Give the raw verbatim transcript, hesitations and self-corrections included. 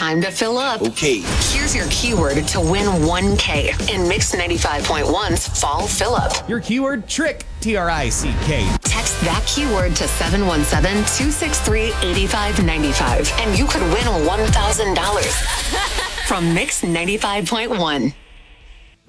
time to fill up. Okay. Here's your keyword to win one K in Mix ninety-five point one's Fall Fill Up. Your keyword, trick, T R I C K. Text that keyword to seven one seven, two six three, eight five nine five, and you could win one thousand dollars from Mix ninety-five point one.